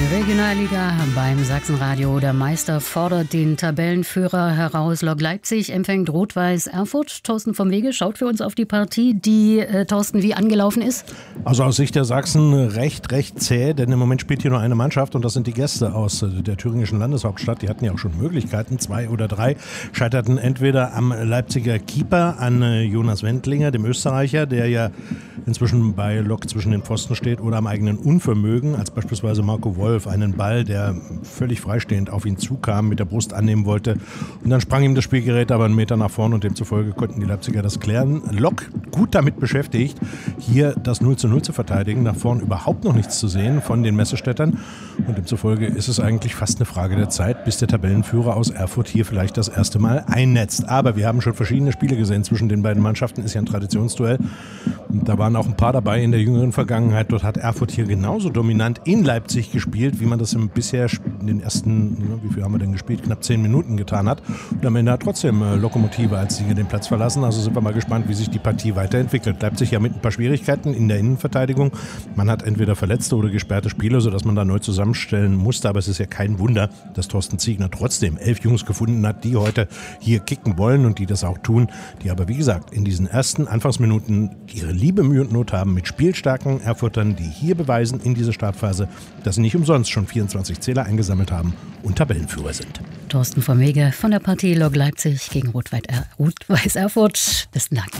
Regionalliga beim Sachsenradio. Der Meister fordert den Tabellenführer heraus. Lok Leipzig empfängt Rot-Weiß Erfurt. Thorsten vom Wege schaut für uns auf die Partie, die, Thorsten, wie angelaufen ist. Also aus Sicht der Sachsen recht zäh, denn im Moment spielt hier nur eine Mannschaft und das sind die Gäste aus der thüringischen Landeshauptstadt. Die hatten ja auch schon Möglichkeiten, 2 oder 3, scheiterten entweder am Leipziger Keeper, an Jonas Wendlinger, dem Österreicher, der ja inzwischen bei Lok zwischen den Pfosten steht, oder am eigenen Unvermögen, als beispielsweise Marco Wolf einen Ball, der völlig freistehend auf ihn zukam, mit der Brust annehmen wollte. Und dann sprang ihm das Spielgerät aber einen Meter nach vorn und demzufolge konnten die Leipziger das klären. Lok gut damit beschäftigt, hier das 0:0 zu verteidigen, nach vorn überhaupt noch nichts zu sehen von den Messestädtern. Und demzufolge ist es eigentlich fast eine Frage der Zeit, bis der Tabellenführer aus Erfurt hier vielleicht das erste Mal einnetzt. Aber wir haben schon verschiedene Spiele gesehen zwischen den beiden Mannschaften, ist ja ein Traditionsduell. Und da waren auch ein paar dabei in der jüngeren Vergangenheit. Dort hat Erfurt hier genauso dominant in Leipzig gespielt, wie man das bisher in den ersten, wie viel haben wir denn gespielt, knapp 10 Minuten getan hat. Und am Ende hat trotzdem Lokomotive als Sieger den Platz verlassen. Also sind wir mal gespannt, wie sich die Partie weiterentwickelt. Leipzig ja mit ein paar Schwierigkeiten in der Innenverteidigung. Man hat entweder verletzte oder gesperrte Spieler, sodass man da neu zusammenstellen musste. Aber es ist ja kein Wunder, dass Thorsten Ziegner trotzdem 11 Jungs gefunden hat, die heute hier kicken wollen und die das auch tun. Die aber, wie gesagt, in diesen ersten Anfangsminuten ihre liebe Mühe und Not haben mit spielstarken Erfurtern, die hier beweisen in dieser Startphase, dass sie nicht umsonst schon 24 Zähler eingesammelt haben und Tabellenführer sind. Thorsten vom Wege von der Partie Lok Leipzig gegen Rot-Weiß Erfurt. Besten Dank.